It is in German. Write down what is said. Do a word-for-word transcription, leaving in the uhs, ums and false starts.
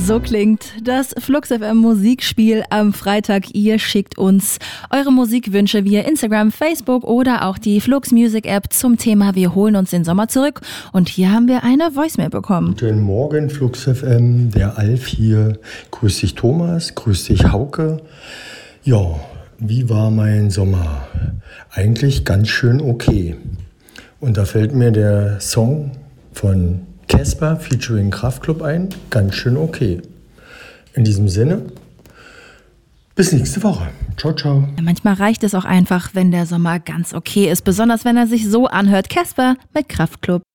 So klingt das Flux F M Musikspiel am Freitag. Ihr schickt uns eure Musikwünsche via Instagram, Facebook oder auch die Flux Music App zum Thema Wir holen uns den Sommer zurück. Und hier haben wir eine Voicemail bekommen. Guten Morgen, Flux F M, der Alf hier. Grüß dich Thomas, grüß dich Hauke. Ja, wie war mein Sommer? Eigentlich ganz schön okay. Und da fällt mir der Song von Casper featuring Kraftklub ein, ganz schön okay. In diesem Sinne, bis nächste Woche. Ciao, ciao. Manchmal reicht es auch einfach, wenn der Sommer ganz okay ist, besonders wenn er sich so anhört. Casper mit Kraftklub.